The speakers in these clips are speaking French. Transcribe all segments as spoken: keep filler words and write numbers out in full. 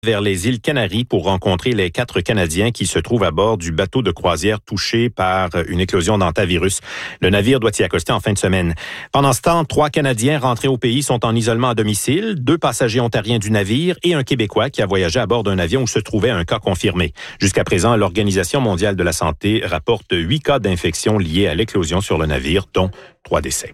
vers les îles Canaries pour rencontrer les quatre Canadiens qui se trouvent à bord du bateau de croisière touché par une éclosion d'hantavirus. Le navire doit y accoster en fin de semaine. Pendant ce temps, trois Canadiens rentrés au pays sont en isolement à domicile, deux passagers ontariens du navire et un Québécois qui a voyagé à bord d'un avion où se trouvait un cas confirmé. Jusqu'à présent, l'Organisation mondiale de la santé rapporte huit cas d'infection liés à l'éclosion sur le navire, dont trois décès.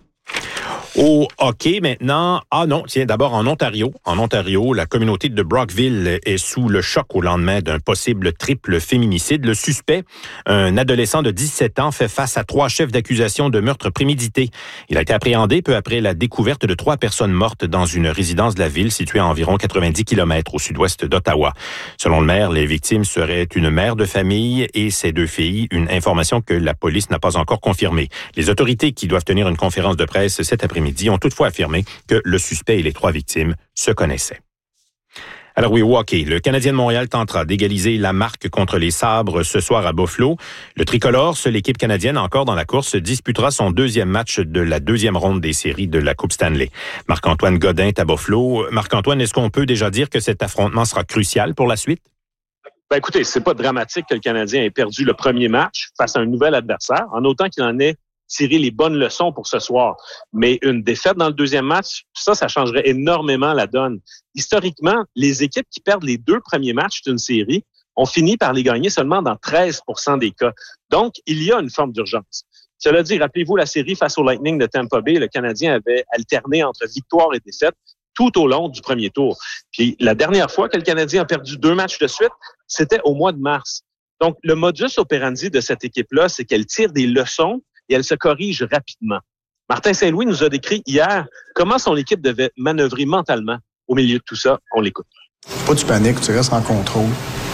Au hockey maintenant, ah non, tiens, d'abord en Ontario. En Ontario, la communauté de Brockville est sous le choc au lendemain d'un possible triple féminicide. Le suspect, un adolescent de dix-sept ans, fait face à trois chefs d'accusation de meurtre prémédité. Il a été appréhendé peu après la découverte de trois personnes mortes dans une résidence de la ville située à environ quatre-vingt-dix kilomètres au sud-ouest d'Ottawa. Selon le maire, les victimes seraient une mère de famille et ses deux filles, une information que la police n'a pas encore confirmée. Les autorités qui doivent tenir une conférence de presse cet après-midi ont toutefois affirmé que le suspect et les trois victimes se connaissaient. Alors oui, au hockey, le Canadien de Montréal tentera d'égaliser la marque contre les Sabres ce soir à Buffalo. Le tricolore, seule équipe canadienne encore dans la course, disputera son deuxième match de la deuxième ronde des séries de la Coupe Stanley. Marc-Antoine Godin est à Buffalo. Marc-Antoine, est-ce qu'on peut déjà dire que cet affrontement sera crucial pour la suite? Ben écoutez, c'est pas dramatique que le Canadien ait perdu le premier match face à un nouvel adversaire, en autant qu'il en ait tirer les bonnes leçons pour ce soir. Mais une défaite dans le deuxième match, ça, ça changerait énormément la donne. Historiquement, les équipes qui perdent les deux premiers matchs d'une série ont fini par les gagner seulement dans treize pour cent des cas. Donc, il y a une forme d'urgence. Cela dit, rappelez-vous la série face au Lightning de Tampa Bay, le Canadien avait alterné entre victoire et défaite tout au long du premier tour. Puis la dernière fois que le Canadien a perdu deux matchs de suite, c'était au mois de mars. Donc, le modus operandi de cette équipe-là, c'est qu'elle tire des leçons et elle se corrige rapidement. Martin Saint-Louis nous a décrit hier comment son équipe devait manœuvrer mentalement au milieu de tout ça. On l'écoute. Faut pas que tu paniques, tu restes en contrôle.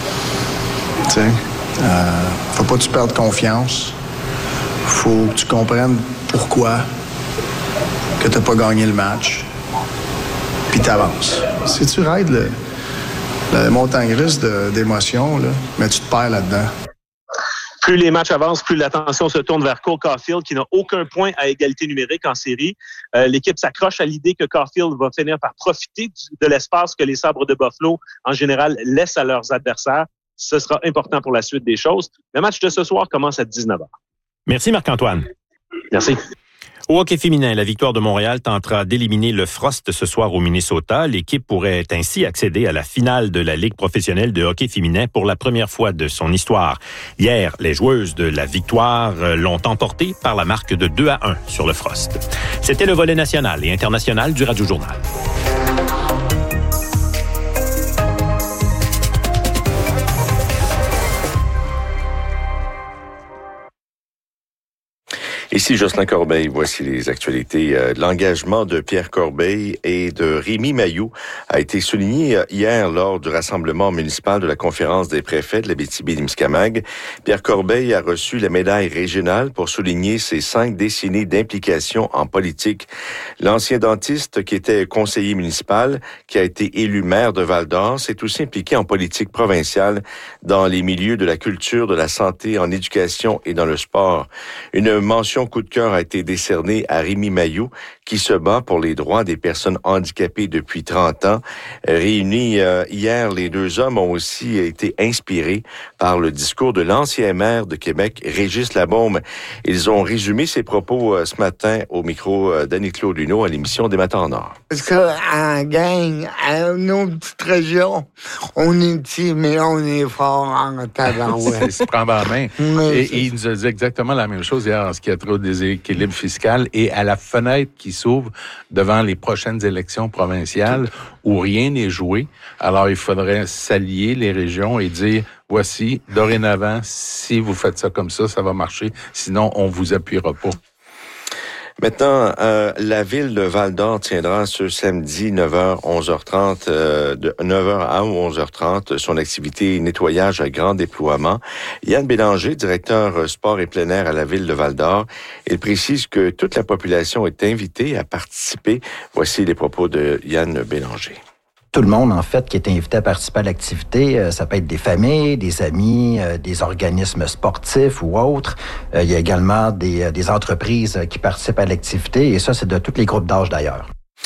Tu sais, euh, faut pas que tu perdes confiance. Faut que tu comprennes pourquoi que t'as pas gagné le match. Puis t'avances. Si tu raides le, le montagne russe de, d'émotions, là, mais tu te perds là-dedans. Plus les matchs avancent, plus l'attention se tourne vers Cole Caulfield, qui n'a aucun point à égalité numérique en série. Euh, l'équipe s'accroche à l'idée que Caulfield va finir par profiter du, de l'espace que les Sabres de Buffalo, en général, laissent à leurs adversaires. Ce sera important pour la suite des choses. Le match de ce soir commence à dix-neuf heures. Merci Marc-Antoine. Merci. Au hockey féminin, la victoire de Montréal tentera d'éliminer le Frost ce soir au Minnesota. L'équipe pourrait ainsi accéder à la finale de la Ligue professionnelle de hockey féminin pour la première fois de son histoire. Hier, les joueuses de la victoire l'ont emporté par la marque de deux à un sur le Frost. C'était le volet national et international du Radio Journal. Ici Jocelyn Corbeil, voici les actualités. Euh, l'engagement de Pierre Corbeil et de Rémi Mailloux a été souligné hier lors du rassemblement municipal de la conférence des préfets de l'Abitibi-Témiscamingue. Pierre Corbeil a reçu la médaille régionale pour souligner ses cinq décennies d'implication en politique. L'ancien dentiste qui était conseiller municipal, qui a été élu maire de Val-d'Or, s'est aussi impliqué en politique provinciale dans les milieux de la culture, de la santé, en éducation et dans le sport. Une mention coup de cœur a été décerné à Rémi Mailloux, qui se bat pour les droits des personnes handicapées depuis trente ans. Réunis euh, hier, les deux hommes ont aussi été inspirés par le discours de l'ancien maire de Québec, Régis Labaume. Ils ont résumé ses propos euh, ce matin au micro euh, d'Annie-Claude Luneau à l'émission Des Matins en Or. Parce qu'en gang, à nos petites régions, on est petit, mais on est fort en tabarouette. Il se prend par la main. Et, et il nous a dit exactement la même chose hier en ce qui a trait au déséquilibre fiscal et à la fenêtre qui s'ouvre devant les prochaines élections provinciales où rien n'est joué. Alors, il faudrait s'allier les régions et dire, voici, dorénavant, si vous faites ça comme ça, ça va marcher. Sinon, on vous appuiera pas. Maintenant, euh, la ville de Val-d'Or tiendra ce samedi neuf heures, onze heures trente, euh, de neuf heures à onze heures trente, son activité nettoyage à grand déploiement. Yann Bélanger, directeur sport et plein air à la ville de Val-d'Or, il précise que toute la population est invitée à participer. Voici les propos de Yann Bélanger. Tout le monde, en fait, qui est invité à participer à l'activité, euh, ça peut être des familles, des amis, euh, des organismes sportifs ou autres. Euh, il y a également des, euh, des entreprises qui participent à l'activité et ça, c'est de tous les groupes d'âge d'ailleurs.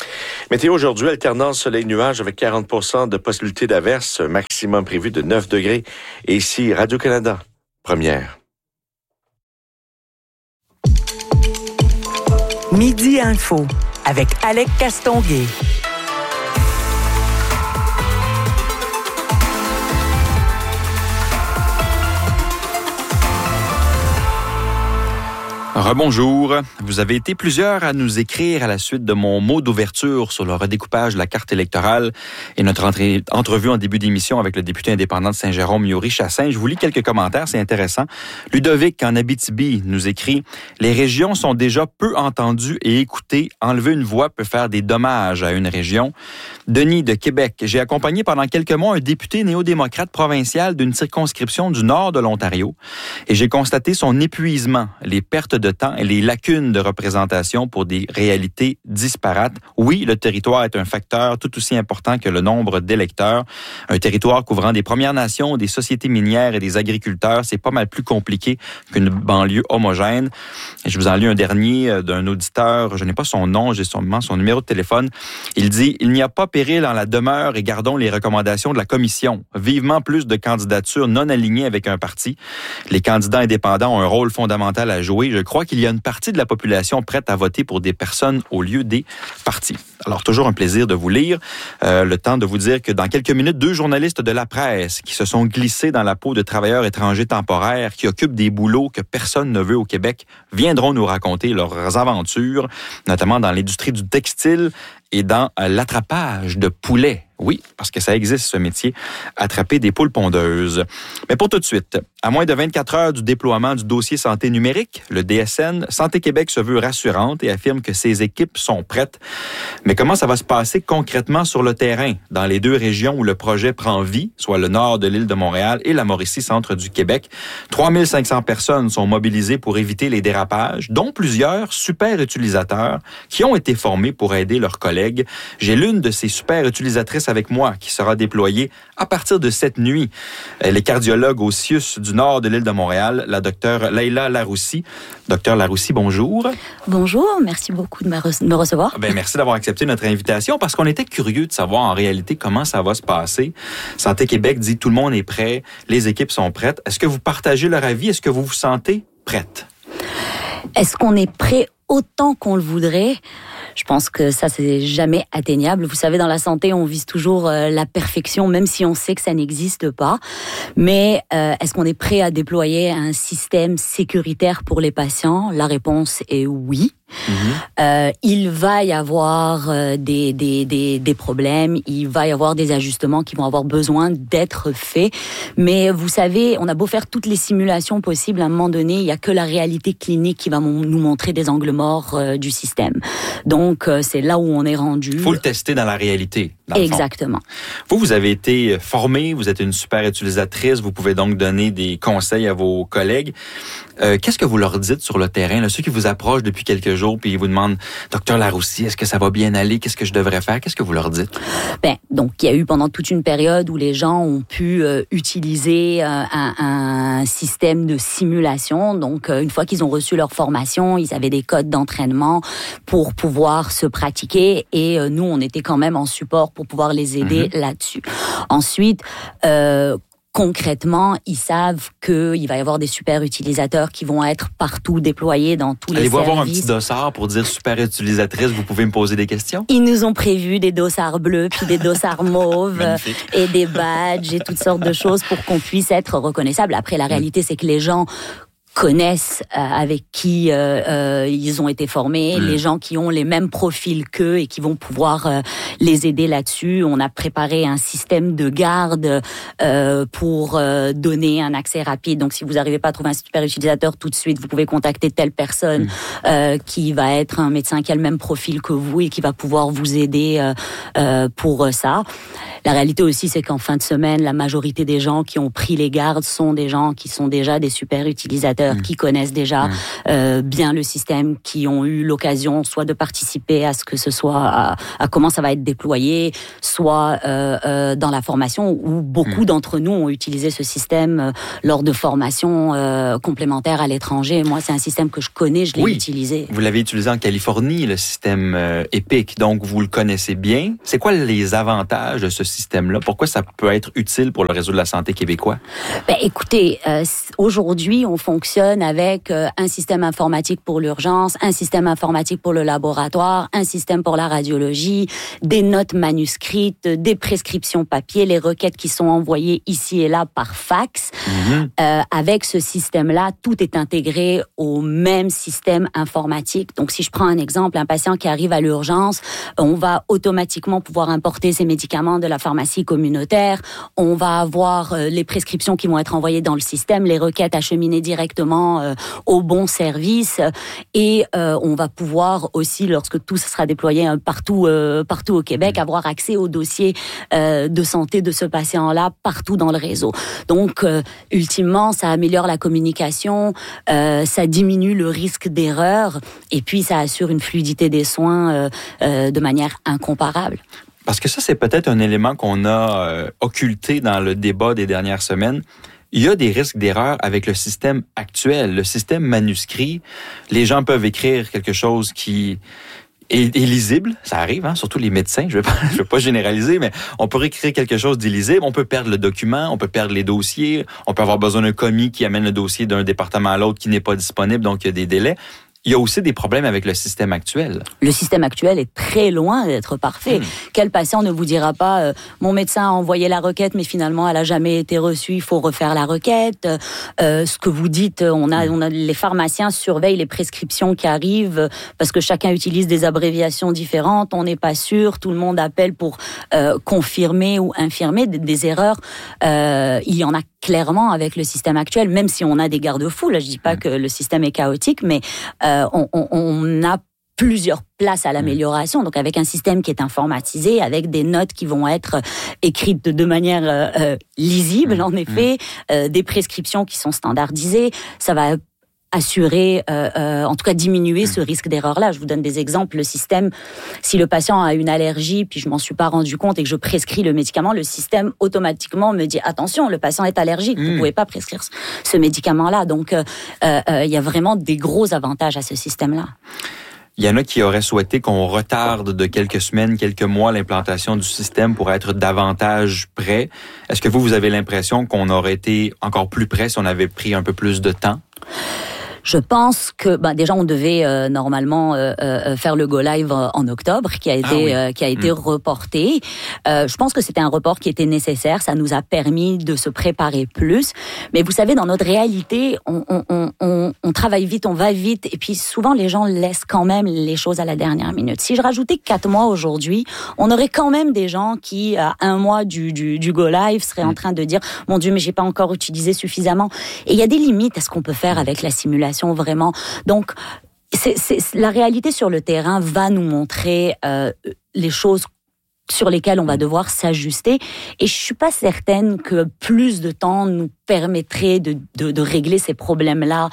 Météo aujourd'hui, alternance soleil-nuage avec quarante pour cent de possibilité d'averse, maximum prévu de neuf degrés. Et ici, Radio-Canada, première. Midi Info avec Alec Castonguay. Rebonjour. Vous avez été plusieurs à nous écrire à la suite de mon mot d'ouverture sur le redécoupage de la carte électorale et notre entrée, entrevue en début d'émission avec le député indépendant de Saint-Jérôme, Yuri Chassin. Je vous lis quelques commentaires, c'est intéressant. Ludovic, en Abitibi, nous écrit « Les régions sont déjà peu entendues et écoutées. Enlever une voix peut faire des dommages à une région. » Denis, de Québec, « J'ai accompagné pendant quelques mois un député néo-démocrate provincial d'une circonscription du nord de l'Ontario et j'ai constaté son épuisement, les pertes de temps et les lacunes de représentation pour des réalités disparates. Oui, le territoire est un facteur tout aussi important que le nombre d'électeurs. Un territoire couvrant des Premières Nations, des sociétés minières et des agriculteurs, c'est pas mal plus compliqué qu'une banlieue homogène. Et je vous en lis un dernier d'un auditeur, je n'ai pas son nom, j'ai seulement son numéro de téléphone. Il dit « Il n'y a pas péril en la demeure et gardons les recommandations de la commission. Vivement plus de candidatures non alignées avec un parti. Les candidats indépendants ont un rôle fondamental à jouer. Je crois qu'il y a une partie de la population prête à voter pour des personnes au lieu des partis. » Alors, toujours un plaisir de vous lire. Euh, le temps de vous dire que dans quelques minutes, deux journalistes de la presse qui se sont glissés dans la peau de travailleurs étrangers temporaires qui occupent des boulots que personne ne veut au Québec viendront nous raconter leurs aventures, notamment dans l'industrie du textile et dans l'attrapage de poulets. Oui, parce que ça existe, ce métier, attraper des poules pondeuses. Mais pour tout de suite, à moins de vingt-quatre heures du déploiement du dossier santé numérique, le D S N, Santé Québec se veut rassurante et affirme que ses équipes sont prêtes. Mais comment ça va se passer concrètement sur le terrain, dans les deux régions où le projet prend vie, soit le nord de l'île de Montréal et la Mauricie, centre du Québec? trois mille cinq cents personnes sont mobilisées pour éviter les dérapages, dont plusieurs super utilisateurs qui ont été formés pour aider leurs collègues. J'ai l'une de ces super utilisatrices avec moi qui sera déployée à partir de cette nuit. Elle est cardiologue au C I U S du nord de l'île de Montréal, la docteure Leïla Laroussi. Docteur Laroussi, bonjour. Bonjour, merci beaucoup de me, re- de me recevoir. Ben, merci d'avoir accepté notre invitation parce qu'on était curieux de savoir en réalité comment ça va se passer. Santé Québec dit tout le monde est prêt, les équipes sont prêtes. Est-ce que vous partagez leur avis? Est-ce que vous vous sentez prête? Est-ce qu'on est prêt autant qu'on le voudrait? Je pense que ça, c'est jamais atteignable. Vous savez, dans la santé, on vise toujours euh, la perfection, même si on sait que ça n'existe pas. Mais euh, est-ce qu'on est prêt à déployer un système sécuritaire pour les patients? La réponse est oui. Mmh. Euh, il va y avoir euh, des, des, des, des problèmes, il va y avoir des ajustements qui vont avoir besoin d'être faits. Mais vous savez, on a beau faire toutes les simulations possibles, à un moment donné, il n'y a que la réalité clinique qui va m- nous montrer des angles morts euh, du système. Donc, euh, c'est là où on est rendu. Il faut le tester dans la réalité. Dans Exactement. Vous, vous avez été formée, vous êtes une super utilisatrice, vous pouvez donc donner des conseils à vos collègues. Euh, qu'est-ce que vous leur dites sur le terrain, là, ceux qui vous approchent depuis quelques jours puis ils vous demandent « Docteur Laroussi, est-ce que ça va bien aller? Qu'est-ce que je devrais faire? » Qu'est-ce que vous leur dites? Ben, donc, il y a eu pendant toute une période où les gens ont pu euh, utiliser euh, un, un système de simulation. Donc, euh, une fois qu'ils ont reçu leur formation, ils avaient des codes d'entraînement pour pouvoir se pratiquer et euh, nous, on était quand même en support pour pouvoir les aider mmh. là-dessus. Ensuite, euh, concrètement, ils savent qu'il va y avoir des super utilisateurs qui vont être partout déployés dans tous les Allez-vous services. Allez-vous avoir un petit dossard pour dire super utilisatrice, vous pouvez me poser des questions? Ils nous ont prévu des dossards bleus, puis des dossards mauves, et des badges et toutes sortes de choses pour qu'on puisse être reconnaissable. Après, la réalité, c'est que les gens connaissent euh, avec qui euh, euh, ils ont été formés, mmh. les gens qui ont les mêmes profils qu'eux et qui vont pouvoir euh, les aider là-dessus. On a préparé un système de garde euh, pour euh, donner un accès rapide. Donc, si vous n'arrivez pas à trouver un super utilisateur tout de suite, vous pouvez contacter telle personne mmh. euh, qui va être un médecin qui a le même profil que vous et qui va pouvoir vous aider euh, euh, pour ça. La réalité aussi, c'est qu'en fin de semaine, la majorité des gens qui ont pris les gardes sont des gens qui sont déjà des super utilisateurs utilisateurs mmh. qui connaissent déjà mmh. euh, bien le système, qui ont eu l'occasion soit de participer à ce que ce soit, à, à comment ça va être déployé, soit euh, euh, dans la formation, où beaucoup mmh. d'entre nous ont utilisé ce système euh, lors de formations euh, complémentaires à l'étranger. Moi, c'est un système que je connais, je l'ai oui. utilisé. Vous l'avez utilisé en Californie, le système euh, EPIC, donc vous le connaissez bien. C'est quoi les avantages de ce système-là? Pourquoi ça peut être utile pour le réseau de la santé québécois? Ben, écoutez, euh, aujourd'hui, on fonctionne avec euh, un système informatique pour l'urgence, un système informatique pour le laboratoire, un système pour la radiologie, des notes manuscrites, des prescriptions papier, les requêtes qui sont envoyées ici et là par fax. Mm-hmm. Euh, avec ce système-là, tout est intégré au même système informatique. Donc, si je prends un exemple, un patient qui arrive à l'urgence, on va automatiquement pouvoir importer ses médicaments de la pharmacie communautaire. On va avoir euh, les prescriptions qui vont être envoyées dans le système, les requêtes acheminées directement euh, au bon service. Et euh, on va pouvoir aussi, lorsque tout sera déployé euh, partout, euh, partout au Québec, mmh. avoir accès au dossier euh, de santé de ce patient-là partout dans le réseau. Donc, euh, ultimement, ça améliore la communication, euh, ça diminue le risque d'erreur et puis ça assure une fluidité des soins euh, euh, de manière incomparable. Parce que ça, c'est peut-être un élément qu'on a euh, occulté dans le débat des dernières semaines. Il y a des risques d'erreur avec le système actuel, le système manuscrit. Les gens peuvent écrire quelque chose qui est illisible, ça arrive, hein, surtout les médecins, je ne vais pas, je vais pas généraliser, mais on peut écrire quelque chose d'illisible, on peut perdre le document, on peut perdre les dossiers, on peut avoir besoin d'un commis qui amène le dossier d'un département à l'autre qui n'est pas disponible, donc il y a des délais. Il y a aussi des problèmes avec le système actuel. Le système actuel est très loin d'être parfait. Mmh. Quel patient ne vous dira pas euh, « Mon médecin a envoyé la requête, mais finalement, elle n'a jamais été reçue, il faut refaire la requête. Euh, » Ce que vous dites, on a, on a, les pharmaciens surveillent les prescriptions qui arrivent parce que chacun utilise des abréviations différentes. On n'est pas sûr, tout le monde appelle pour euh, confirmer ou infirmer des, des erreurs. Euh, il y en a clairement avec le système actuel, même si on a des garde-fous. Là, je dis pas que le système est chaotique, mais euh, on, on, on a plusieurs places à l'amélioration. Donc, avec un système qui est informatisé, avec des notes qui vont être écrites de, de manière euh, lisible, en effet, euh, des prescriptions qui sont standardisées, ça va assurer, euh, euh, en tout cas diminuer ce risque d'erreur-là. Je vous donne des exemples. Le système, si le patient a une allergie, puis je m'en suis pas rendu compte et que je prescris le médicament, le système automatiquement me dit attention, le patient est allergique, mmh. vous pouvez pas prescrire ce médicament-là. Donc, euh, euh, il y a vraiment des gros avantages à ce système-là. Il y en a qui auraient souhaité qu'on retarde de quelques semaines, quelques mois l'implantation du système pour être davantage prêt. Est-ce que vous, vous avez l'impression qu'on aurait été encore plus prêt si on avait pris un peu plus de temps? Je pense que bah, déjà on devait euh, normalement euh, euh, faire le go live en octobre, qui a été ah oui. euh, qui a été mmh. reporté. Euh, je pense que c'était un report qui était nécessaire. Ça nous a permis de se préparer plus. Mais vous savez, dans notre réalité, on, on, on, on travaille vite, on va vite, et puis souvent les gens laissent quand même les choses à la dernière minute. Si je rajoutais quatre mois aujourd'hui, on aurait quand même des gens qui, à un mois du, du, du go live, seraient mmh. en train de dire mon Dieu, mais j'ai pas encore utilisé suffisamment. Et il y a des limites à ce qu'on peut faire avec la simulation. Vraiment. Donc, c'est, c'est, la réalité sur le terrain va nous montrer euh, les choses sur lesquelles on va devoir s'ajuster. Et je suis pas certaine que plus de temps nous permettrait de, de, de régler ces problèmes-là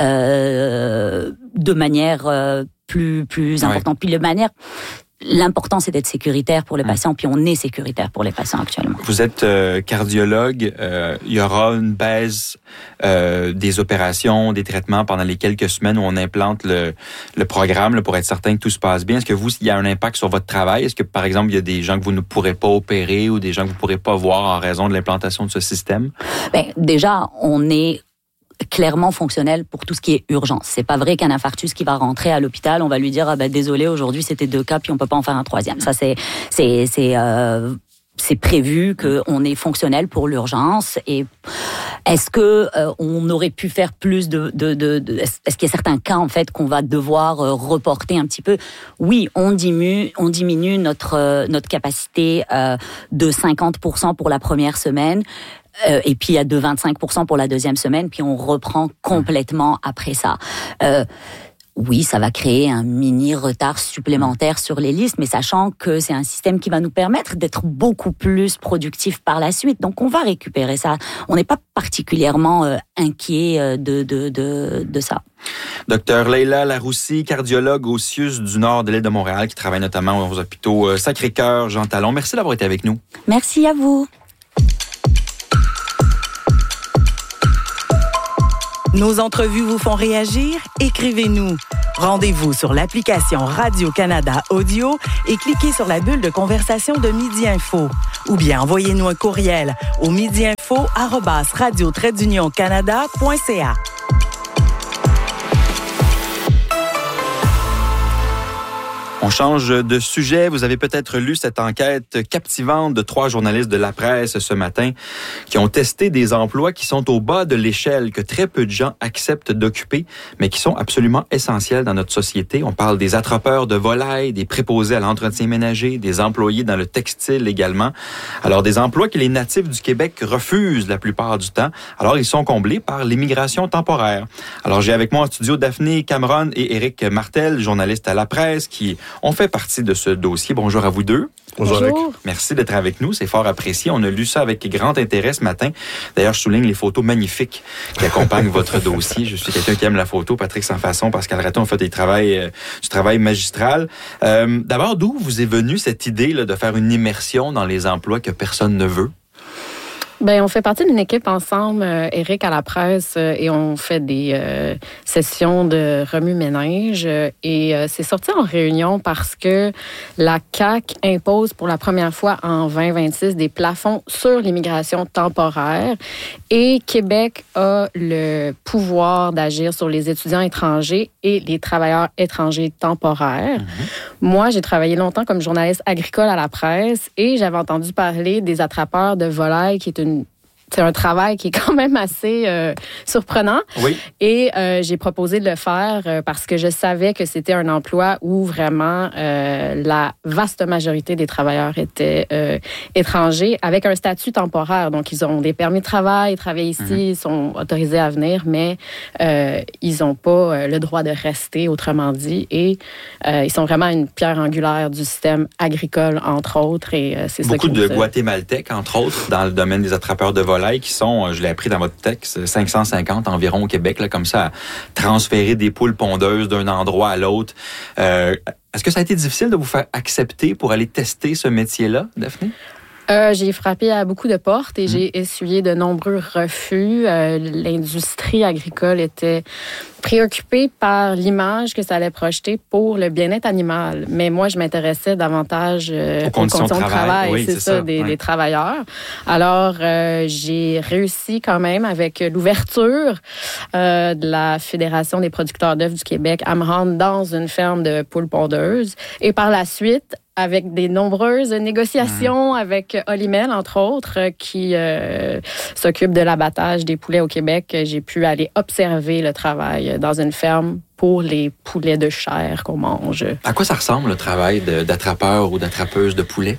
euh, de manière euh, plus, plus importante. Ouais. Puis de manière... L'important, c'est d'être sécuritaire pour les patients, puis on est sécuritaire pour les patients actuellement. Vous êtes euh, cardiologue. Euh, il y aura une baisse euh, des opérations, des traitements pendant les quelques semaines où on implante le, le programme là, pour être certain que tout se passe bien. Est-ce que vous, il y a un impact sur votre travail? Est-ce que, par exemple, il y a des gens que vous ne pourrez pas opérer ou des gens que vous ne pourrez pas voir en raison de l'implantation de ce système? Bien, déjà, on est clairement fonctionnel pour tout ce qui est urgence. C'est pas vrai qu'un infarctus qui va rentrer à l'hôpital, on va lui dire ah ben désolé, aujourd'hui c'était deux cas puis on peut pas en faire un troisième. Ça c'est c'est c'est euh, c'est prévu qu'on est fonctionnel pour l'urgence. Et est-ce que euh, on aurait pu faire plus de, de, de, de est-ce qu'il y a certains cas en fait qu'on va devoir euh, reporter un petit peu? Oui, on diminue, on diminue notre euh, notre capacité euh, de cinquante pour cent pour la première semaine. Euh, et puis, il y a de vingt-cinq pour cent pour la deuxième semaine, puis on reprend complètement après ça. Euh, oui, ça va créer un mini retard supplémentaire sur les listes, mais sachant que c'est un système qui va nous permettre d'être beaucoup plus productifs par la suite. Donc, on va récupérer ça. On n'est pas particulièrement euh, inquiet euh, de, de, de, de ça. Docteur Leila Laroussi, cardiologue au C I U S du nord de l'île de Montréal, qui travaille notamment aux hôpitaux Sacré-Cœur, Jean Talon. Merci d'avoir été avec nous. Merci à vous. Nos entrevues vous font réagir? Écrivez-nous. Rendez-vous sur l'application Radio-Canada Audio et cliquez sur la bulle de conversation de Midi Info. Ou bien envoyez-nous un courriel au midiinfo arobase radio trait d'union canada point c a. On change de sujet. Vous avez peut-être lu cette enquête captivante de trois journalistes de La Presse ce matin qui ont testé des emplois qui sont au bas de l'échelle, que très peu de gens acceptent d'occuper, mais qui sont absolument essentiels dans notre société. On parle des attrapeurs de volailles, des préposés à l'entretien ménager, des employés dans le textile également. Alors, des emplois que les natifs du Québec refusent la plupart du temps. Alors, ils sont comblés par l'immigration temporaire. Alors, j'ai avec moi en studio Daphné Cameron et Éric Martel, journalistes à La Presse, qui on fait partie de ce dossier. Bonjour à vous deux. Bonjour. Bonjour. Merci d'être avec nous. C'est fort apprécié. On a lu ça avec grand intérêt ce matin. D'ailleurs, je souligne les photos magnifiques qui accompagnent votre dossier. Je suis quelqu'un qui aime la photo. Patrick Sansfaçon, Pascal Raton ont fait des travail, euh, du travail magistral. Euh, d'abord, d'où vous est venue cette idée là, de faire une immersion dans les emplois que personne ne veut? Ben, on fait partie d'une équipe ensemble, euh, Éric à La Presse, euh, et on fait des euh, sessions de remue-ménage. Euh, et euh, c'est sorti en réunion parce que la C A Q impose pour la première fois en vingt vingt-six des plafonds sur l'immigration temporaire. Et Québec a le pouvoir d'agir sur les étudiants étrangers et les travailleurs étrangers temporaires. Mm-hmm. Moi, j'ai travaillé longtemps comme journaliste agricole à La Presse et j'avais entendu parler des attrapeurs de volailles, qui est une C'est un travail qui est quand même assez euh, surprenant. Oui. Et euh, j'ai proposé de le faire euh, parce que je savais que c'était un emploi où vraiment euh, la vaste majorité des travailleurs étaient euh, étrangers avec un statut temporaire. Donc, ils ont des permis de travail, ils travaillent ici, mm-hmm. ils sont autorisés à venir, mais euh, ils n'ont pas euh, le droit de rester, autrement dit. Et euh, ils sont vraiment une pierre angulaire du système agricole, entre autres. Et euh, c'est ça Beaucoup qui de nous... Guatémaltèques, entre autres, dans le domaine des attrapeurs de volailles, qui sont, je l'ai appris dans votre texte, cinq cent cinquante environ au Québec, là, comme ça, à transférer des poules pondeuses d'un endroit à l'autre. Euh, est-ce que ça a été difficile de vous faire accepter pour aller tester ce métier-là, Daphné? Euh, j'ai frappé à beaucoup de portes et mmh. j'ai essuyé de nombreux refus. Euh, l'industrie agricole était préoccupée par l'image que ça allait projeter pour le bien-être animal. Mais moi, je m'intéressais davantage euh, aux, aux conditions, conditions de travail, travail oui, c'est, c'est ça, ça des, ouais. des travailleurs. Alors, euh, j'ai réussi quand même avec l'ouverture euh, de la Fédération des producteurs d'œufs du Québec à me rendre dans une ferme de poules pondeuses. Et par la suite, avec des nombreuses négociations mmh. avec Olimel, entre autres, qui euh, s'occupe de l'abattage des poulets au Québec, j'ai pu aller observer le travail dans une ferme pour les poulets de chair qu'on mange. À quoi ça ressemble, le travail de, d'attrapeur ou d'attrapeuse de poulets?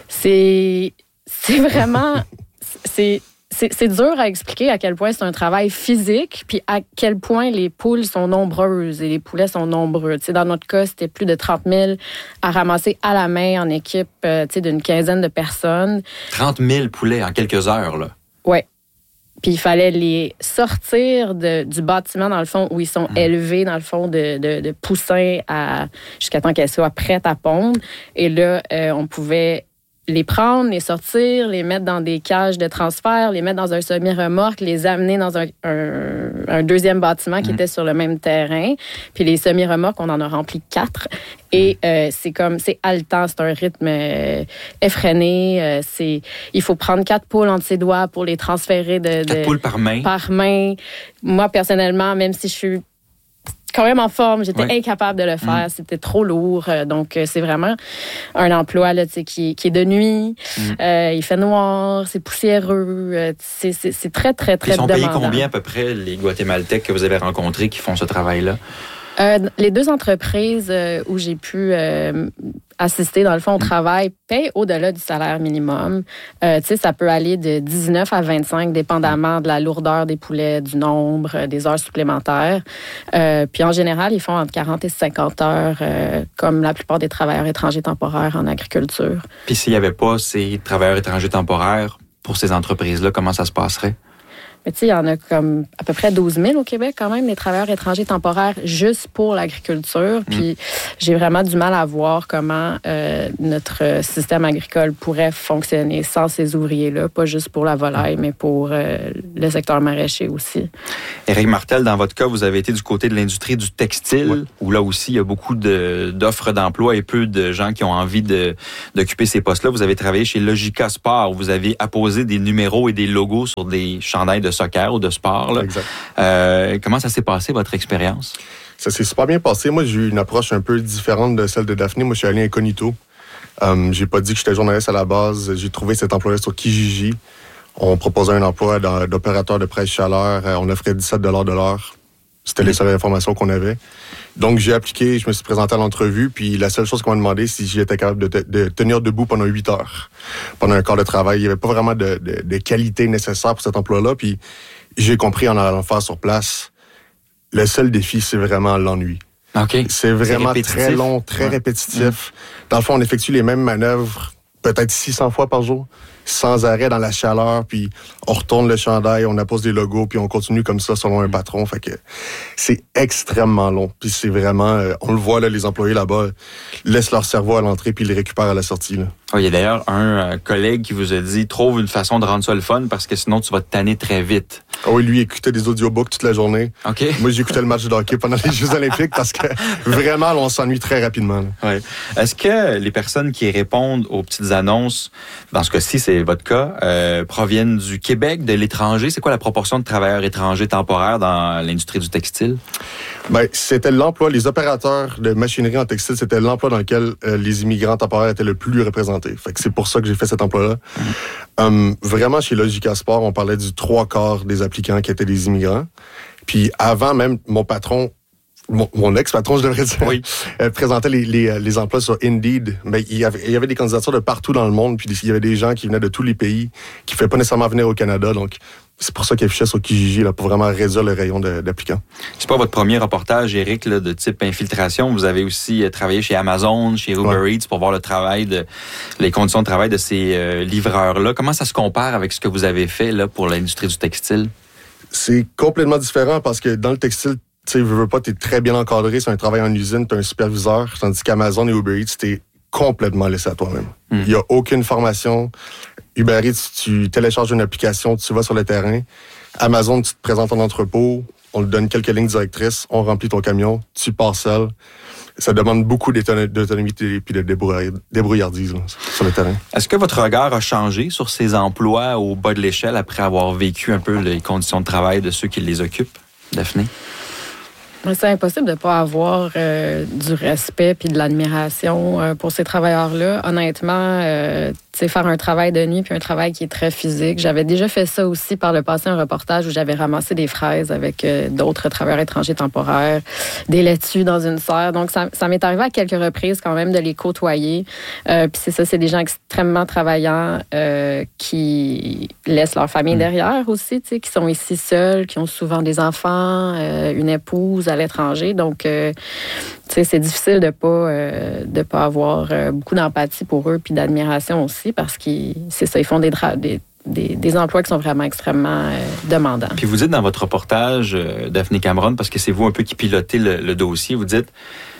C'est, c'est vraiment... c'est, C'est, c'est dur à expliquer à quel point c'est un travail physique, puis à quel point les poules sont nombreuses et les poulets sont nombreux. Tu sais, dans notre cas, c'était plus de trente mille à ramasser à la main en équipe, euh, tu sais, d'une quinzaine de personnes. trente mille poulets en quelques heures, là? Oui. Puis il fallait les sortir de, du bâtiment, dans le fond, où ils sont mmh. élevés, dans le fond, de, de, de poussins à, jusqu'à temps qu'elles soient prêtes à pondre. Et là, euh, on pouvait les prendre, les sortir, les mettre dans des cages de transfert, les mettre dans un semi-remorque, les amener dans un, un, un deuxième bâtiment qui mmh. était sur le même terrain. Puis les semi-remorques, on en a rempli quatre. Et euh, c'est comme, c'est haletant, c'est un rythme euh, effréné. Euh, c'est, il faut prendre quatre poules entre ses doigts pour les transférer de... de quatre poules par main? Par main. Moi, personnellement, même si je suis quand même en forme, j'étais oui. incapable de le faire. Mmh. C'était trop lourd. Donc, c'est vraiment un emploi là, qui, qui est de nuit. Mmh. Euh, il fait noir, c'est poussiéreux. C'est, c'est, c'est très, très, très demandant. Ils sont payés combien à peu près, les Guatémaltèques que vous avez rencontrés qui font ce travail-là? Euh, les deux entreprises euh, où j'ai pu euh, assister, dans le fond, au travail, payent au-delà du salaire minimum. Euh, tu sais, ça peut aller de dix-neuf à vingt-cinq, dépendamment de la lourdeur des poulets, du nombre, euh, des heures supplémentaires. Euh, puis en général, ils font entre quarante et cinquante heures, euh, comme la plupart des travailleurs étrangers temporaires en agriculture. Puis s'il n'y avait pas ces travailleurs étrangers temporaires, pour ces entreprises-là, comment ça se passerait? Mais tu sais, il y en a comme à peu près douze mille au Québec quand même, des travailleurs étrangers temporaires juste pour l'agriculture. Puis mmh. j'ai vraiment du mal à voir comment euh, notre système agricole pourrait fonctionner sans ces ouvriers-là, pas juste pour la volaille, mais pour euh, le secteur maraîcher aussi. Éric Martel, dans votre cas, vous avez été du côté de l'industrie du textile, oui. où là aussi, il y a beaucoup de, d'offres d'emploi et peu de gens qui ont envie de, d'occuper ces postes-là. Vous avez travaillé chez Logica Sport, où vous avez apposé des numéros et des logos sur des chandails de soccer ou de sport. Là. Exact. Euh, comment ça s'est passé, votre expérience? Ça s'est super bien passé. Moi, j'ai eu une approche un peu différente de celle de Daphné. Moi, je suis allé incognito. Um, j'ai pas dit que j'étais journaliste à la base. J'ai trouvé cet emploi sur Kijiji. On proposait un emploi d'opérateur de presse-chaleur. On offrait dix-sept dollars de l'heure. C'était mmh. les seules informations qu'on avait. Donc, j'ai appliqué, je me suis présenté à l'entrevue, puis la seule chose qu'on m'a demandé, c'est si j'étais capable de, te, de tenir debout pendant huit heures, pendant un quart de travail. Il n'y avait pas vraiment de, de, de qualité nécessaire pour cet emploi-là, puis j'ai compris en allant le faire sur place, le seul défi, c'est vraiment l'ennui. Okay. C'est vraiment c'est très long, très ouais. répétitif. Mmh. Dans le fond, on effectue les mêmes manœuvres peut-être six cents fois par jour, sans arrêt dans la chaleur, puis on retourne le chandail, on appose des logos, puis on continue comme ça selon un patron. Fait que c'est extrêmement long. Puis c'est vraiment, euh, on le voit là, les employés là-bas laissent leur cerveau à l'entrée puis ils les récupèrent à la sortie. Là. Oh, il y a d'ailleurs un euh, collègue qui vous a dit, trouve une façon de rendre ça le fun parce que sinon tu vas te tanner très vite. Ah oui, lui, il écoutait des audiobooks toute la journée. Okay. Moi, j'écoutais le match de hockey pendant les Jeux olympiques parce que vraiment, là, on s'ennuie très rapidement. Ouais. Est-ce que les personnes qui répondent aux petites annonces, dans ce cas-ci, c'est votre cas, euh, proviennent du Québec, de l'étranger? C'est quoi la proportion de travailleurs étrangers temporaires dans l'industrie du textile? Ben, c'était l'emploi, les opérateurs de machinerie en textile, c'était l'emploi dans lequel euh, les immigrants temporaires étaient le plus représentés. Fait que c'est pour ça que j'ai fait cet emploi-là. Mmh. Um, vraiment, chez Logica Sport, on parlait du trois quarts des applicants qui étaient des immigrants. Puis avant même, mon patron, mon, mon ex-patron, je devrais dire, oui. euh, présentait les, les, les emplois sur Indeed. Mais il y avait, il y avait des candidatures de partout dans le monde, puis il y avait des gens qui venaient de tous les pays, qui ne pouvaient pas nécessairement venir au Canada. Donc, c'est pour ça qu'il affichait sur Kijiji, là, pour vraiment réduire le rayon de, d'applicants. C'est pas votre premier reportage, Éric, là, de type infiltration. Vous avez aussi euh, travaillé chez Amazon, chez Uber ouais. Eats, pour voir le travail, de, les conditions de travail de ces euh, livreurs-là. Comment ça se compare avec ce que vous avez fait là, pour l'industrie du textile? C'est complètement différent parce que dans le textile, tu sais, veux, veux pas, t'es très bien encadré. C'est un travail en usine, t'as un superviseur. Tandis qu'Amazon et Uber Eats, t'es complètement laissé à toi-même. Il mm. y a aucune formation. Uber Eats, tu télécharges une application, tu vas sur le terrain. Amazon, tu te présentes en entrepôt, on te donne quelques lignes directrices, on remplit ton camion, tu parcelles. Ça demande beaucoup d'autonomie et de débrouillardise là, sur le terrain. Est-ce que votre regard a changé sur ces emplois au bas de l'échelle après avoir vécu un peu les conditions de travail de ceux qui les occupent, Daphné? C'est impossible de ne pas avoir euh, du respect puis de l'admiration euh, pour ces travailleurs-là. Honnêtement, euh, tu sais, faire un travail de nuit puis un travail qui est très physique. J'avais déjà fait ça aussi par le passé, un reportage où j'avais ramassé des fraises avec euh, d'autres travailleurs étrangers temporaires, des laitues dans une serre. Donc, ça, ça m'est arrivé à quelques reprises quand même de les côtoyer. Euh, puis c'est ça, c'est des gens extrêmement travaillants euh, qui laissent leur famille mmh. derrière aussi, tu sais, qui sont ici seuls, qui ont souvent des enfants, euh, une épouse à l'étranger. Donc, euh, tu sais, c'est difficile de pas euh, de pas avoir euh, beaucoup d'empathie pour eux puis d'admiration aussi parce qu'ils c'est ça, ils font des, tra- des Des, des emplois qui sont vraiment extrêmement euh, demandants. Puis vous dites dans votre reportage, euh, Daphné Cameron, parce que c'est vous un peu qui pilotez le, le dossier, vous dites,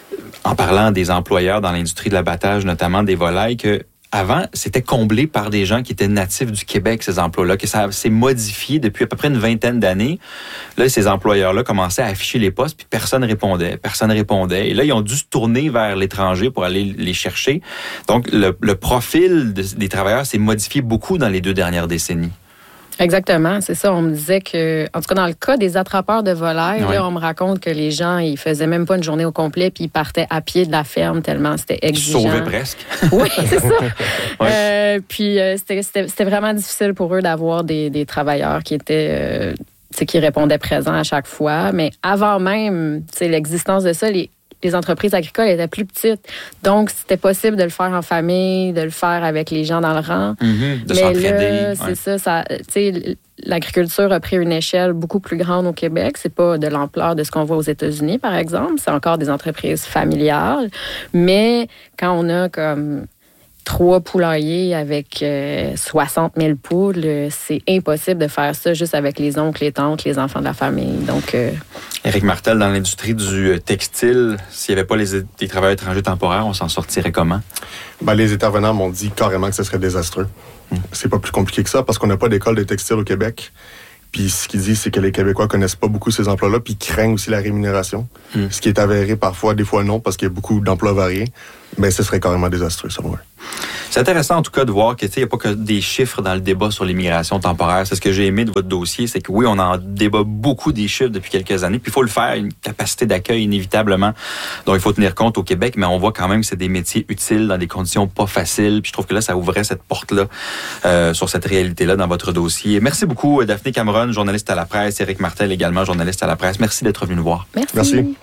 en parlant des employeurs dans l'industrie de l'abattage, notamment des volailles, que avant, c'était comblé par des gens qui étaient natifs du Québec, ces emplois-là, que ça s'est modifié depuis à peu près une vingtaine d'années. Là, ces employeurs-là commençaient à afficher les postes, puis personne répondait, personne répondait. Et là, ils ont dû se tourner vers l'étranger pour aller les chercher. Donc, le, le profil de, des travailleurs s'est modifié beaucoup dans les deux dernières décennies. Exactement, c'est ça. On me disait que, en tout cas, dans le cas des attrapeurs de volailles, oui. là, on me raconte que les gens, ils faisaient même pas une journée au complet, puis ils partaient à pied de la ferme tellement c'était exigeant. Ils sauvaient presque. Oui, c'est ça. oui. euh, puis euh, c'était, c'était, c'était vraiment difficile pour eux d'avoir des, des travailleurs qui étaient euh, c'est qui répondait présent à chaque fois. Mais avant même l'existence de ça, les, les entreprises agricoles étaient plus petites. Donc, c'était possible de le faire en famille, de le faire avec les gens dans le rang. Mm-hmm, de mais s'entraider. Là, c'est ouais. ça, ça tu sais, l'agriculture a pris une échelle beaucoup plus grande au Québec. C'est pas de l'ampleur de ce qu'on voit aux États-Unis, par exemple. C'est encore des entreprises familiales. Mais quand on a comme trois poulaillers avec euh, soixante mille poules, euh, c'est impossible de faire ça juste avec les oncles, les tantes, les enfants de la famille. Donc, euh... Éric Martel, dans l'industrie du textile, s'il n'y avait pas les, les travailleurs étrangers temporaires, on s'en sortirait comment? Ben, les intervenants m'ont dit carrément que ce serait désastreux. Hum. C'est pas plus compliqué que ça parce qu'on n'a pas d'école de textile au Québec. Puis ce qu'ils disent, c'est que les Québécois connaissent pas beaucoup ces emplois-là, puis ils craignent aussi la rémunération. Hum. Ce qui est avéré parfois, des fois non, parce qu'il y a beaucoup d'emplois variés. Mais ce serait carrément désastreux, ça, ouais. C'est intéressant, en tout cas, de voir qu'il n'y a pas que des chiffres dans le débat sur l'immigration temporaire. C'est ce que j'ai aimé de votre dossier, c'est que oui, on en débat beaucoup des chiffres depuis quelques années, puis il faut le faire, une capacité d'accueil inévitablement dont il faut tenir compte au Québec, mais on voit quand même que c'est des métiers utiles dans des conditions pas faciles, puis je trouve que là, ça ouvrait cette porte-là euh, sur cette réalité-là dans votre dossier. Merci beaucoup, Daphné Cameron, journaliste à la presse, Éric Martel également, journaliste à la presse. Merci d'être venu nous voir. Merci. Merci.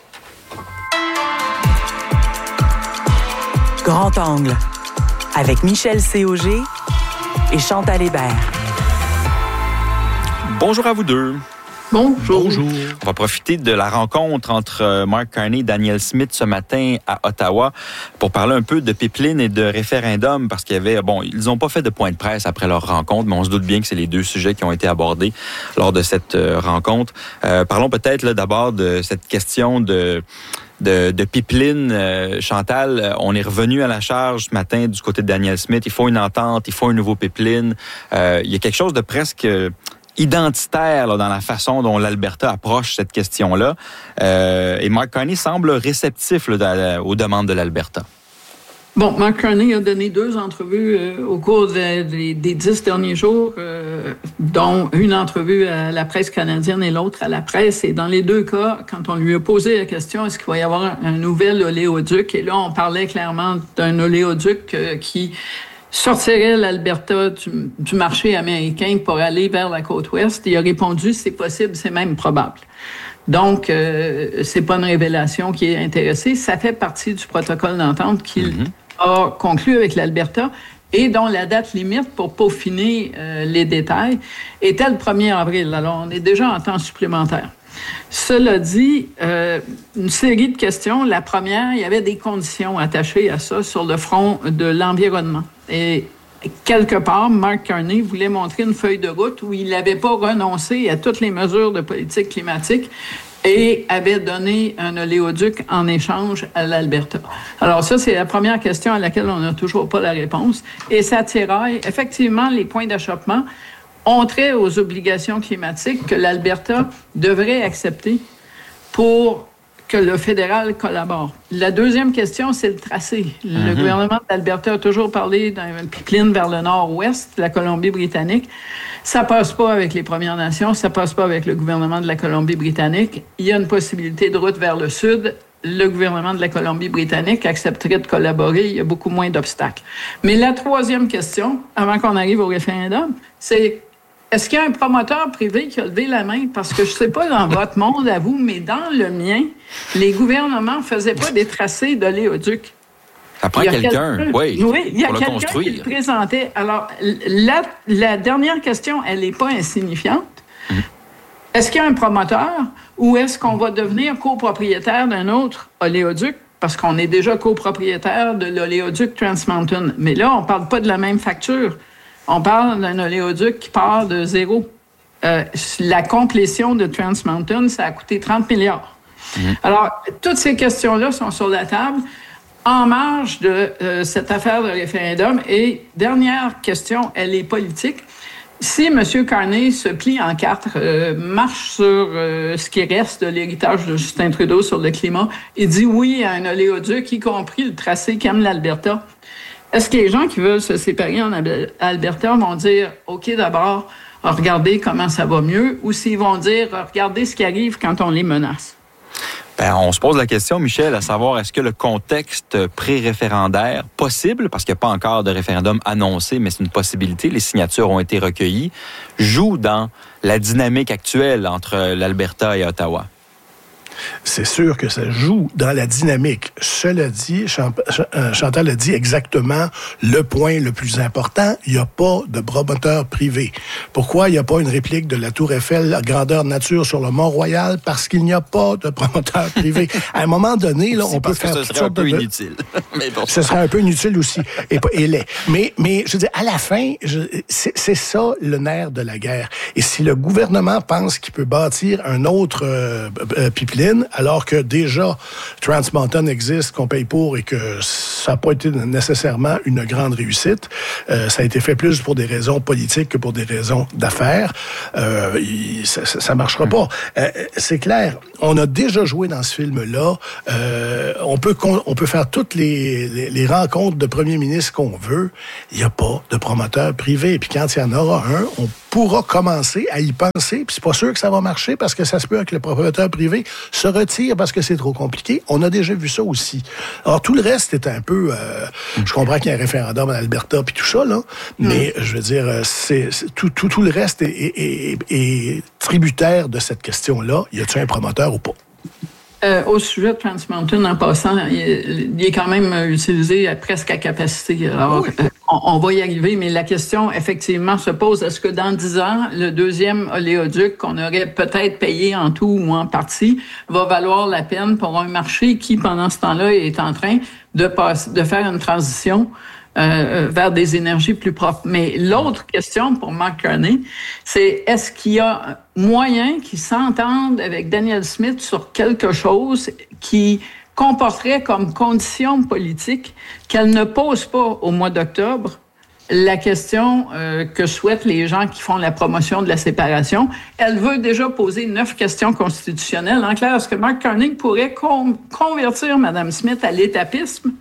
Grand Angle, avec Michel Cauger et Chantal Hébert. Bonjour à vous deux. Bonjour. Bonjour. On va profiter de la rencontre entre Mark Carney et Danielle Smith ce matin à Ottawa pour parler un peu de pipeline et de référendum parce qu'il y avait, bon, ils n'ont pas fait de point de presse après leur rencontre, mais on se doute bien que c'est les deux sujets qui ont été abordés lors de cette euh, rencontre. Euh, parlons peut-être là, d'abord de cette question de De, de pipeline, euh, Chantal, on est revenu à la charge ce matin du côté de Danielle Smith. Il faut une entente, il faut un nouveau pipeline. Euh, il y a quelque chose de presque identitaire là, dans la façon dont l'Alberta approche cette question-là. Euh, et Mark Carney semble réceptif là, aux demandes de l'Alberta. Bon, Mark Carney a donné deux entrevues euh, au cours de, de, des dix derniers jours, euh, dont une entrevue à la presse canadienne et l'autre à la presse. Et dans les deux cas, quand on lui a posé la question, est-ce qu'il va y avoir un, un nouvel oléoduc? Et là, on parlait clairement d'un oléoduc euh, qui sortirait l'Alberta du, du marché américain pour aller vers la côte ouest. Il a répondu, c'est possible, c'est même probable. Donc, euh, c'est pas une révélation qui est intéressée. Ça fait partie du protocole d'entente qu'il mm-hmm. a conclu avec l'Alberta et dont la date limite pour peaufiner euh, les détails était le premier avril. Alors, on est déjà en temps supplémentaire. Cela dit, euh, une série de questions. La première, il y avait des conditions attachées à ça sur le front de l'environnement. Et quelque part, Mark Carney voulait montrer une feuille de route où il n'avait pas renoncé à toutes les mesures de politique climatique et avait donné un oléoduc en échange à l'Alberta. Alors ça, c'est la première question à laquelle on n'a toujours pas la réponse. Et ça tiraille, effectivement, les points d'achoppement ont trait aux obligations climatiques que l'Alberta devrait accepter pour que le fédéral collabore. La deuxième question, c'est le tracé. Le mm-hmm. gouvernement d'Alberta a toujours parlé d'un pipeline vers le nord-ouest de la Colombie-Britannique. Ça passe pas avec les Premières Nations, ça passe pas avec le gouvernement de la Colombie-Britannique. Il y a une possibilité de route vers le sud. Le gouvernement de la Colombie-Britannique accepterait de collaborer. Il y a beaucoup moins d'obstacles. Mais la troisième question, avant qu'on arrive au référendum, c'est est-ce qu'il y a un promoteur privé qui a levé la main? Parce que je ne sais pas dans votre monde, à vous, mais dans le mien, les gouvernements ne faisaient pas des tracés d'oléoduc. Ça prend quelqu'un, quelqu'un, oui, oui, il y a pour le quelqu'un construire. qui le présentait. Alors, la, la dernière question, elle n'est pas insignifiante. Mmh. Est-ce qu'il y a un promoteur ou est-ce qu'on va devenir copropriétaire d'un autre oléoduc? Parce qu'on est déjà copropriétaire de l'oléoduc Trans Mountain. Mais là, on ne parle pas de la même facture. On parle d'un oléoduc qui part de zéro. Euh, la complétion de Trans Mountain, ça a coûté trente milliards. Mmh. Alors, toutes ces questions-là sont sur la table en marge de euh, cette affaire de référendum. Et dernière question, elle est politique. Si M. Carney se plie en quatre, euh, marche sur euh, ce qui reste de l'héritage de Justin Trudeau sur le climat et dit oui à un oléoduc, y compris le tracé qu'aime l'Alberta, est-ce que les gens qui veulent se séparer en Alberta vont dire « OK, d'abord, regardez comment ça va mieux » ou s'ils vont dire « Regardez ce qui arrive quand on les menace ». Ben, on se pose la question, Michel, à savoir est-ce que le contexte pré-référendaire possible, parce qu'il n'y a pas encore de référendum annoncé, mais c'est une possibilité, les signatures ont été recueillies, joue dans la dynamique actuelle entre l'Alberta et Ottawa? C'est sûr que ça joue dans la dynamique. Cela dit, Chantal a dit exactement le point le plus important. Il n'y a pas de promoteur privé. Pourquoi il n'y a pas une réplique de la Tour Eiffel à grandeur nature sur le Mont-Royal? Parce qu'il n'y a pas de promoteur privé. À un moment donné, là, on peut faire toutes sortes de... Ce serait un peu inutile. Mais bon. Ce serait un peu inutile aussi. Et, et laid. Mais, mais, je veux dire, à la fin, je, c'est, c'est ça le nerf de la guerre. Et si le gouvernement pense qu'il peut bâtir un autre euh, euh, pipeline, alors que déjà Trans Mountain existe, qu'on paye pour et que ça n'a pas été nécessairement une grande réussite. Euh, ça a été fait plus pour des raisons politiques que pour des raisons d'affaires. Euh, il, ça ne marchera pas. Euh, c'est clair, on a déjà joué dans ce film-là. Euh, on peut on peut faire toutes les, les, les rencontres de premiers ministres qu'on veut. Il n'y a pas de promoteur privé. Puis quand il y en aura un, on pourra commencer à y penser. Puis c'est pas sûr que ça va marcher parce que ça se peut que le promoteur privé se retire parce que c'est trop compliqué. On a déjà vu ça aussi. Alors, tout le reste est un peu... Euh, je comprends qu'il y a un référendum en Alberta puis tout ça, là, mais mm. je veux dire, c'est, c'est, tout, tout, tout le reste est, est, est, est tributaire de cette question-là. Y a-t-il un promoteur ou pas? Euh, au sujet de Trans Mountain, en passant, il, il est quand même utilisé à, presque à capacité. Alors, oui. euh, on, on va y arriver, mais la question, effectivement, se pose, est-ce que dans dix ans, le deuxième oléoduc qu'on aurait peut-être payé en tout ou en partie va valoir la peine pour un marché qui, pendant ce temps-là, est en train de, passer, de faire une transition Euh, vers des énergies plus propres. Mais l'autre question pour Mark Carney, c'est est-ce qu'il y a moyen qu'ils s'entendent avec Danielle Smith sur quelque chose qui comporterait comme condition politique qu'elle ne pose pas au mois d'octobre la question euh, que souhaitent les gens qui font la promotion de la séparation. Elle veut déjà poser neuf questions constitutionnelles. En clair, est-ce que Mark Carney pourrait con- convertir Mme Smith à l'étapisme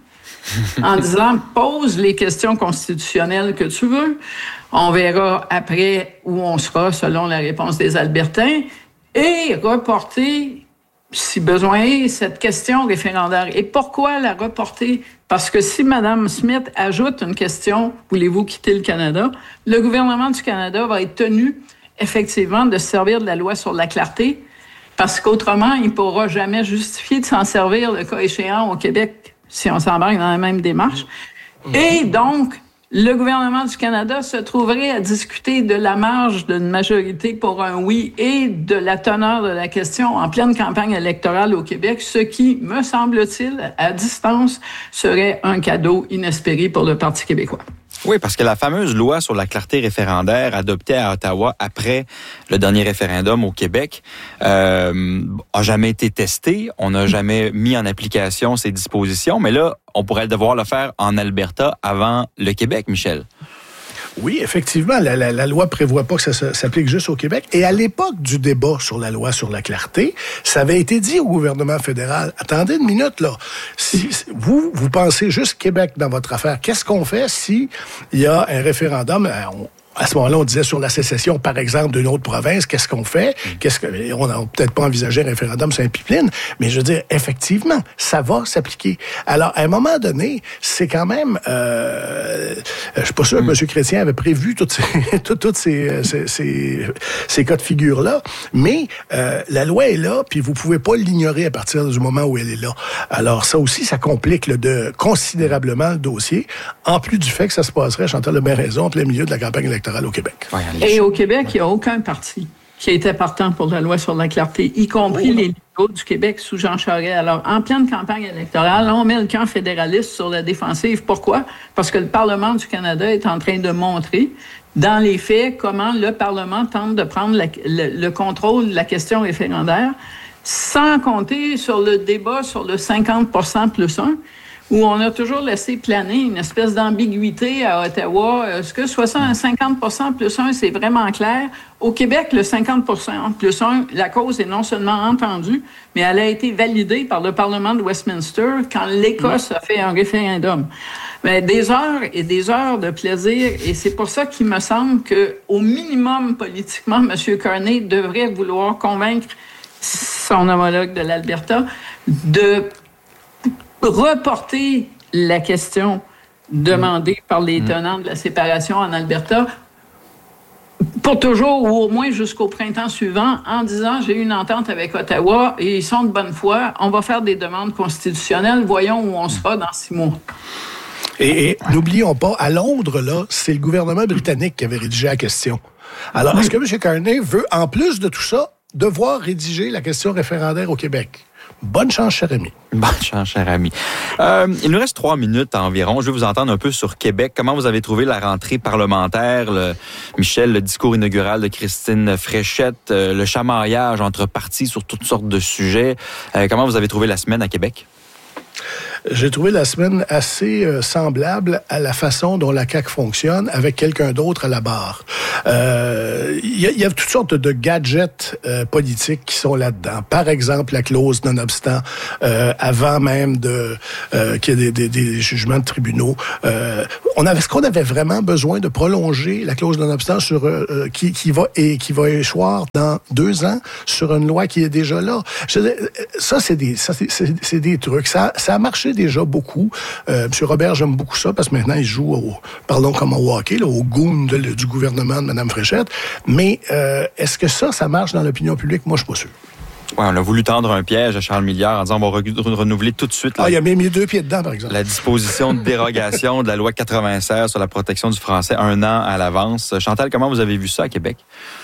en disant « pose les questions constitutionnelles que tu veux, on verra après où on sera selon la réponse des Albertains, et reporter, si besoin est, cette question référendaire. » Et pourquoi la reporter? Parce que si Mme Smith ajoute une question « voulez-vous quitter le Canada?», le gouvernement du Canada va être tenu, effectivement, de se servir de la loi sur la clarté, parce qu'autrement, il ne pourra jamais justifier de s'en servir, le cas échéant, au Québec, si on s'embarque dans la même démarche. Et donc, le gouvernement du Canada se trouverait à discuter de la marge d'une majorité pour un oui et de la teneur de la question en pleine campagne électorale au Québec, ce qui, me semble-t-il, à distance, serait un cadeau inespéré pour le Parti québécois. Oui, parce que la fameuse loi sur la clarté référendaire adoptée à Ottawa après le dernier référendum au Québec euh, a jamais été testée. On n'a jamais mis en application ces dispositions. Mais là, on pourrait devoir le faire en Alberta avant le Québec, Michel. Oui, effectivement, la, la, la loi prévoit pas que ça, ça s'applique juste au Québec. Et à l'époque du débat sur la loi sur la clarté, ça avait été dit au gouvernement fédéral, attendez une minute, là. Si, vous, vous pensez juste Québec dans votre affaire. Qu'est-ce qu'on fait si il y a un référendum? On, À ce moment-là, on disait sur la sécession, par exemple, d'une autre province, qu'est-ce qu'on fait? Qu'est-ce que, on n'a peut-être pas envisagé un référendum sur un pipeline, mais je veux dire, effectivement, ça va s'appliquer. Alors, à un moment donné, c'est quand même... Euh, je suis pas sûr que M. Chrétien avait prévu toutes ces, toutes, toutes ces, ces, ces, ces cas de figure-là, mais euh, la loi est là, puis vous pouvez pas l'ignorer à partir du moment où elle est là. Alors, ça aussi, ça complique le, de, considérablement le dossier, en plus du fait que ça se passerait, Chantal a bien raison, en plein milieu de la campagne électorale au Québec. Et au Québec, il n'y a aucun parti qui était partant pour la loi sur la clarté, y compris oh, les libéraux du Québec sous Jean Charest. Alors, en pleine campagne électorale, on met le camp fédéraliste sur la défensive. Pourquoi? Parce que le Parlement du Canada est en train de montrer, dans les faits, comment le Parlement tente de prendre la, le, le contrôle de la question référendaire, sans compter sur le débat sur le cinquante pour cent plus un, où on a toujours laissé planer une espèce d'ambiguïté à Ottawa. Est-ce que soixante, cinquante pour cent plus un, c'est vraiment clair? Au Québec, le cinquante pour cent plus un, la cause est non seulement entendue, mais elle a été validée par le Parlement de Westminster quand l'Écosse a fait un référendum. Mais des heures et des heures de plaisir, et c'est pour ça qu'il me semble qu'au minimum, politiquement, M. Carney devrait vouloir convaincre son homologue de l'Alberta, de reporter la question demandée mmh. par les tenants de la séparation en Alberta pour toujours, ou au moins jusqu'au printemps suivant, en disant « j'ai une entente avec Ottawa et ils sont de bonne foi, on va faire des demandes constitutionnelles, voyons où on sera dans six mois ». Et, et n'oublions pas, à Londres, là, c'est le gouvernement britannique qui avait rédigé la question. Alors, est-ce que M. Carney veut, en plus de tout ça, devoir rédiger la question référendaire au Québec? Bonne chance, cher ami. Bonne chance, cher ami. Euh, il nous reste trois minutes environ. Je vais vous entendre un peu sur Québec. Comment vous avez trouvé la rentrée parlementaire? Le, Michel, le discours inaugural de Christine Fréchette, euh, le chamaillage entre partis sur toutes sortes de sujets. Euh, comment vous avez trouvé la semaine à Québec? J'ai trouvé la semaine assez euh, semblable à la façon dont la C A Q fonctionne avec quelqu'un d'autre à la barre. Il euh, y, y a toutes sortes de gadgets euh, politiques qui sont là-dedans. Par exemple, la clause non-obstant, euh, avant même de euh, qu'il y ait des, des, des jugements de tribunaux. Euh, on avait, est-ce qu'on avait vraiment besoin de prolonger la clause non-obstant sur euh, qui, qui va et qui va échoir dans deux ans sur une loi qui est déjà là? Je, ça, c'est des, ça, c'est, c'est, c'est des trucs. Ça, ça a marché déjà beaucoup. Euh, M. Robert, j'aime beaucoup ça parce que maintenant, il joue au, parlons comme au hockey, là, au goon de, du gouvernement de Mme Fréchette. Mais euh, est-ce que ça, ça marche dans l'opinion publique? Moi, je suis pas sûr. Ouais, on a voulu tendre un piège à Charles Milliard en disant on va re- renouveler tout de suite. Ah, la, il a mis deux pieds dedans, par exemple. La disposition de dérogation de la loi quatre-vingt-seize sur la protection du français un an à l'avance. Chantal, comment vous avez vu ça à Québec?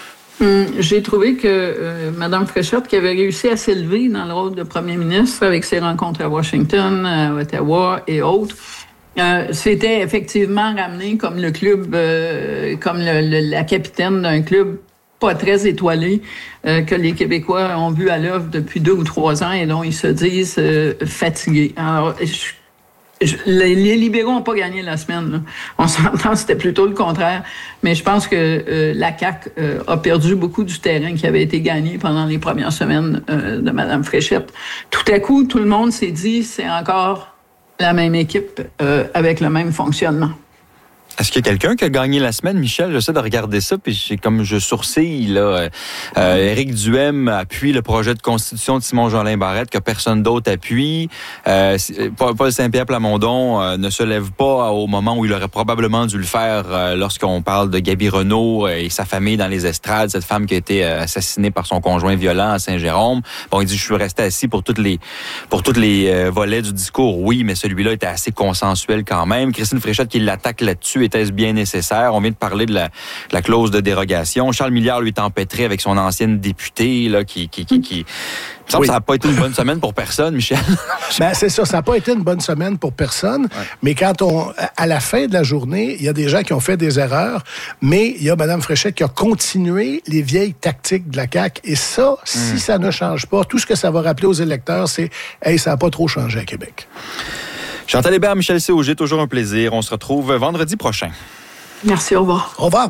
Hum, j'ai trouvé que euh, Mme Fréchette, qui avait réussi à s'élever dans le rôle de premier ministre avec ses rencontres à Washington, à Ottawa et autres, euh, s'était effectivement ramenée comme le club, euh, comme le, le, la capitaine d'un club pas très étoilé, euh, que les Québécois ont vu à l'œuvre depuis deux ou trois ans et dont ils se disent euh, fatigués. Alors, je, Je, les, les libéraux n'ont pas gagné la semaine. Là. On s'entend, c'était plutôt le contraire. Mais je pense que euh, la C A Q euh, a perdu beaucoup du terrain qui avait été gagné pendant les premières semaines euh, de Mme Fréchette. Tout à coup, tout le monde s'est dit c'est encore la même équipe euh, avec le même fonctionnement. Est-ce qu'il y a quelqu'un qui a gagné la semaine, Michel? J'essaie de regarder ça, puis j'ai comme je sourcille, là. Euh, Éric Duhem appuie le projet de constitution de Simon-Jolin Barrette que personne d'autre appuie. Euh, Paul Saint-Pierre Plamondon euh, ne se lève pas au moment où il aurait probablement dû le faire euh, lorsqu'on parle de Gaby Renault et sa famille dans les estrades, cette femme qui a été assassinée par son conjoint violent à Saint-Jérôme. Bon, il dit, je suis resté assis pour toutes les pour toutes les euh, volets du discours. Oui, mais celui-là était assez consensuel quand même. Christine Fréchette qui l'attaque là-dessus, était-ce bien nécessaire? On vient de parler de la, de la clause de dérogation. Charles Milliard, lui, est empêtré avec son ancienne députée, là, qui... qui, qui, qui... Il me semble oui. que ça n'a pas été une bonne semaine pour personne, Michel. Ben, c'est ça, ça n'a pas été une bonne semaine pour personne, ouais. mais quand on, à la fin de la journée, il y a des gens qui ont fait des erreurs, mais il y a Mme Fréchette qui a continué les vieilles tactiques de la C A Q, et ça, mm. si ça ne change pas, tout ce que ça va rappeler aux électeurs, c'est « Hey, ça n'a pas trop changé à Québec ». Chantal Hébert, Michel Sauger, toujours un plaisir. On se retrouve vendredi prochain. Merci, au revoir. Au revoir.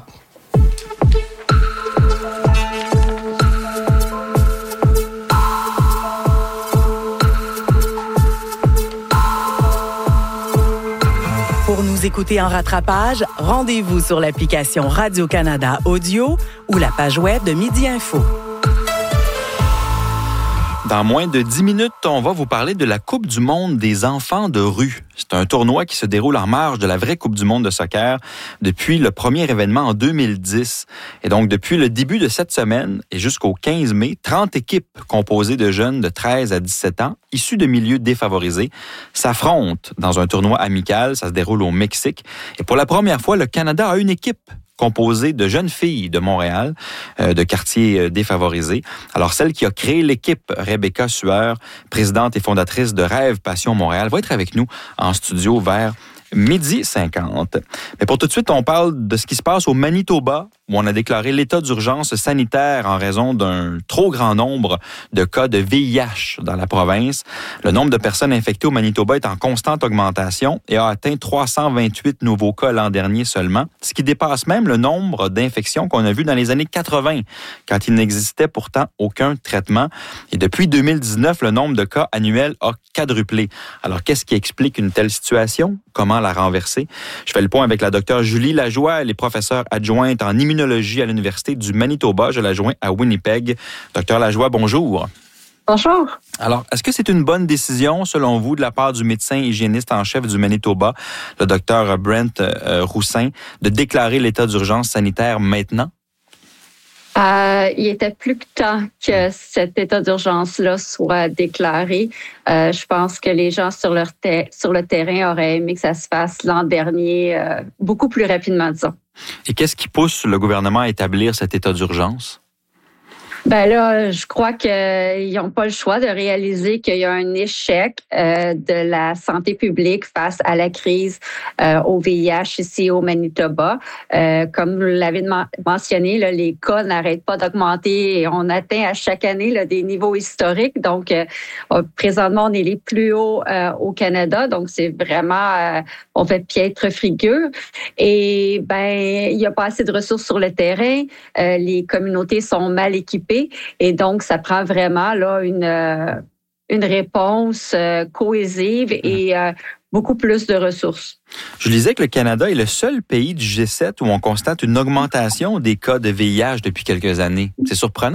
Pour nous écouter en rattrapage, rendez-vous sur l'application Radio-Canada Audio ou la page web de Midi Info. Dans moins de dix minutes, on va vous parler de la Coupe du monde des enfants de rue. C'est un tournoi qui se déroule en marge de la vraie Coupe du monde de soccer depuis le premier événement en deux mille dix. Et donc, depuis le début de cette semaine et jusqu'au quinze mai, trente équipes composées de jeunes de treize à dix-sept ans, issus de milieux défavorisés, s'affrontent dans un tournoi amical. Ça se déroule au Mexique. Et pour la première fois, le Canada a une équipe composée de jeunes filles de Montréal, euh, de quartiers euh, défavorisés. Alors, celle qui a créé l'équipe, Rebecca Sueur, présidente et fondatrice de Rêve Passion Montréal, va être avec nous en studio vers midi cinquante. Mais pour tout de suite, on parle de ce qui se passe au Manitoba, où on a déclaré l'état d'urgence sanitaire en raison d'un trop grand nombre de cas de V I H dans la province. Le nombre de personnes infectées au Manitoba est en constante augmentation et a atteint trois cent vingt-huit nouveaux cas l'an dernier seulement, ce qui dépasse même le nombre d'infections qu'on a vu dans les années quatre-vingt, quand il n'existait pourtant aucun traitement. Et depuis deux mille dix-neuf, le nombre de cas annuels a quadruplé. Alors, qu'est-ce qui explique une telle situation? Comment la renverser? Je fais le point avec la docteure Julie Lajoie, elle est professeure adjointe en immunologie immunologie à l'Université du Manitoba. Je la joins à Winnipeg. Docteur Lajoie, bonjour. Bonjour. Alors, est-ce que c'est une bonne décision, selon vous, de la part du médecin hygiéniste en chef du Manitoba, le docteur Brent euh, Roussin, de déclarer l'état d'urgence sanitaire maintenant? Euh, il était plus que temps que cet état d'urgence-là soit déclaré. Euh, je pense que les gens sur, leur ter- sur le terrain auraient aimé que ça se fasse l'an dernier, euh, beaucoup plus rapidement, disons. Et qu'est-ce qui pousse le gouvernement à établir cet état d'urgence? Ben là, je crois qu'ils n'ont pas le choix de réaliser qu'il y a un échec euh, de la santé publique face à la crise euh, au V I H ici au Manitoba. Euh, comme vous l'avez mentionné, là, les cas n'arrêtent pas d'augmenter et on atteint à chaque année là, des niveaux historiques. Donc, euh, présentement, on est les plus hauts euh, au Canada. Donc, c'est vraiment, euh, on fait piètre figure. Et ben, il n'y a pas assez de ressources sur le terrain. Euh, les communautés sont mal équipées. Et donc, ça prend vraiment là une, euh, une réponse euh, cohésive et euh, beaucoup plus de ressources. Je lisais que le Canada est le seul pays du G sept où on constate une augmentation des cas de V I H depuis quelques années. C'est surprenant.